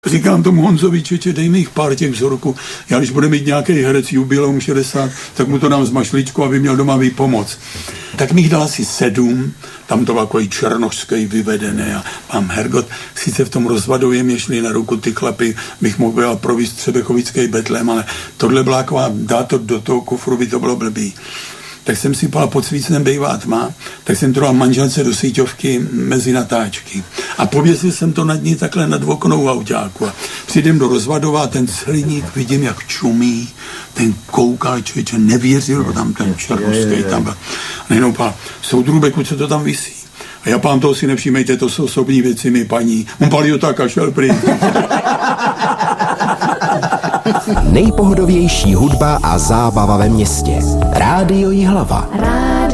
Říkám tomu Honzovi Čeče, dej mi jich pár těch vzorků. Já když bude mít nějaký herec jubileum 60, tak mu to dám z mašličku, aby měl doma výpomoc. Tak mi jich dal asi 7, tam to byl takový černošský vyvedený a mám Hergot. Sice v tom Rozvadově mě šli na ruku ty chlapy, bych mohl byla províst Třebechovický Betlém, ale tohle byla taková, dát to do toho kufru, by to bylo blbý. Tak jsem si pala pod svícnem bejvá tma, tak jsem to dal manželce do síťovky mezi natáčky. A pověsil jsem to nad ní takhle nad oknou autáku. A přijdem do Rozvadova, ten sliník vidím, jak čumí, ten koukal, člověče, nevěřil, tam ten černošský tam byl. A nejenom pál, soudrubeku, co to tam visí? A já pán, toho si nevšímejte, to jsou osobní věci, mi paní. On palil tak a šel pryč. Nejpohodovější hudba a zábava ve městě. Rádio Jihlava.